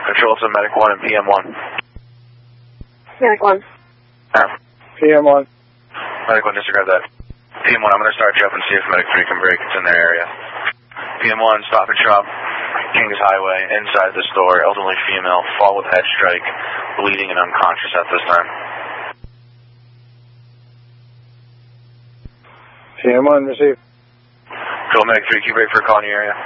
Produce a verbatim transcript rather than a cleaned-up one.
Control to Medic one and P M one. Medic one. Yeah. P M one. Medic one, disregard that. P M one, I'm going to start you up and see if Medic three can break. It's in their area. P M one, stop and shop. Kings Highway, inside the store, elderly female, fall with head strike, bleeding and unconscious at this time. P M one, receive. Control Medic three, can you break for a call in your area?